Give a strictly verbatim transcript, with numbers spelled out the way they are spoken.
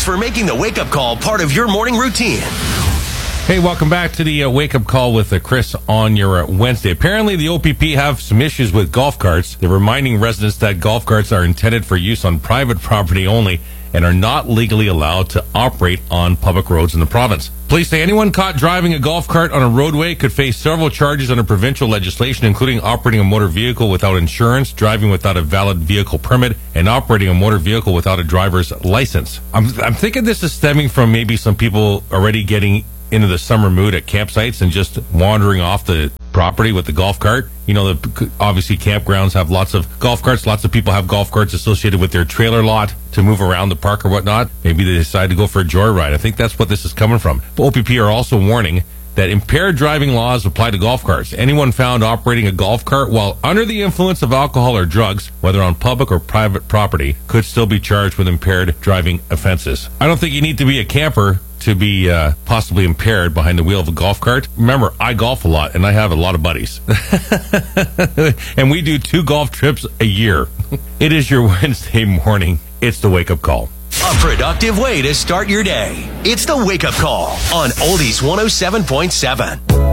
for making the wake-up call part of your morning routine. Hey, welcome back to the uh, wake-up call with uh, Chris on your uh, Wednesday. Apparently, the O P P have some issues with golf carts. They're reminding residents that golf carts are intended for use on private property only and are not legally allowed to operate on public roads in the province. Police say anyone caught driving a golf cart on a roadway could face several charges under provincial legislation, including operating a motor vehicle without insurance, driving without a valid vehicle permit, and operating a motor vehicle without a driver's license. I'm, I'm thinking this is stemming from maybe some people already getting into the summer mood at campsites and just wandering off the property with the golf cart. You know, the, obviously campgrounds have lots of golf carts. Lots of people have golf carts associated with their trailer lot to move around the park or whatnot. Maybe they decide to go for a joyride. I think that's what this is coming from. But O P P are also warning that impaired driving laws apply to golf carts. Anyone found operating a golf cart while under the influence of alcohol or drugs, whether on public or private property, could still be charged with impaired driving offenses. I don't think you need to be a camper to be uh, possibly impaired behind the wheel of a golf cart. Remember, I golf a lot, and I have a lot of buddies. And we do two golf trips a year. It is your Wednesday morning. It's the wake-up call. A productive way to start your day. It's the wake-up call on Oldies one oh seven point seven.